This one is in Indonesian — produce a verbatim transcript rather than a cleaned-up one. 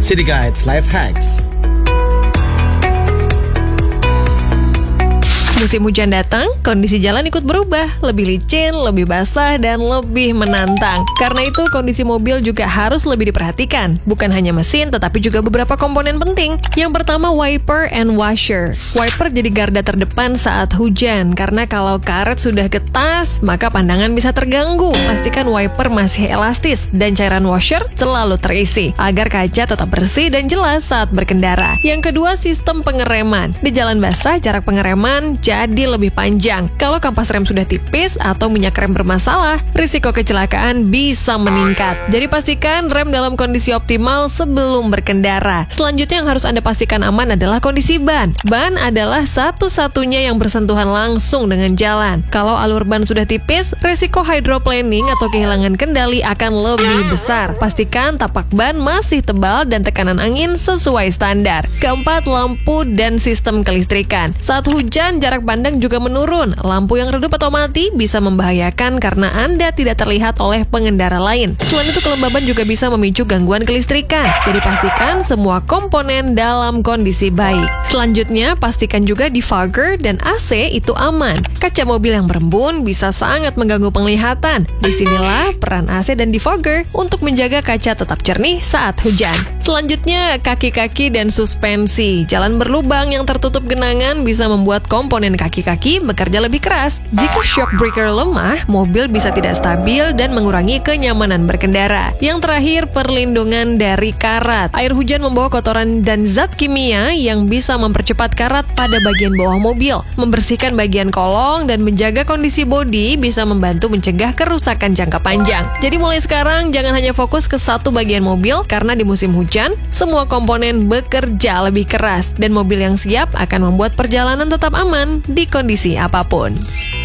City Guides Life Hacks. Musim hujan datang, kondisi jalan ikut berubah, lebih licin, lebih basah, dan lebih menantang. Karena itu, kondisi mobil juga harus lebih diperhatikan. Bukan hanya mesin, tetapi juga beberapa komponen penting. Yang pertama, wiper and washer. Wiper jadi garda terdepan saat hujan, karena kalau karet sudah getas, maka pandangan bisa terganggu. Pastikan wiper masih elastis, dan cairan washer selalu terisi, agar kaca tetap bersih dan jelas saat berkendara. Yang kedua, sistem pengereman. Di jalan basah, jarak pengereman jadi lebih panjang. Kalau kampas rem sudah tipis atau minyak rem bermasalah, risiko kecelakaan bisa meningkat. Jadi pastikan rem dalam kondisi optimal sebelum berkendara. Selanjutnya yang harus Anda pastikan aman adalah kondisi ban. Ban adalah satu-satunya yang bersentuhan langsung dengan jalan. Kalau alur ban sudah tipis, risiko hydroplaning atau kehilangan kendali akan lebih besar. Pastikan tapak ban masih tebal dan tekanan angin sesuai standar. Keempat, lampu dan sistem kelistrikan. Saat hujan, jarak pandang juga menurun. Lampu yang redup atau mati bisa membahayakan karena Anda tidak terlihat oleh pengendara lain. Selain itu, kelembaban juga bisa memicu gangguan kelistrikan. Jadi pastikan semua komponen dalam kondisi baik. Selanjutnya, pastikan juga defogger dan A C itu aman. Kaca mobil yang berembun bisa sangat mengganggu penglihatan. Disinilah peran A C dan defogger untuk menjaga kaca tetap jernih saat hujan. Selanjutnya, kaki-kaki dan suspensi. Jalan berlubang yang tertutup genangan bisa membuat komponen kaki-kaki bekerja lebih keras. Jika shock breaker lemah, mobil bisa tidak stabil dan mengurangi kenyamanan berkendara. Yang terakhir, perlindungan dari karat. Air hujan membawa kotoran dan zat kimia yang bisa mempercepat karat pada bagian bawah mobil. Membersihkan bagian kolong dan menjaga kondisi bodi bisa membantu mencegah kerusakan jangka panjang. Jadi mulai sekarang, jangan hanya fokus ke satu bagian mobil, karena di musim hujan, semua komponen bekerja lebih keras. Dan mobil yang siap akan membuat perjalanan tetap aman di kondisi apapun.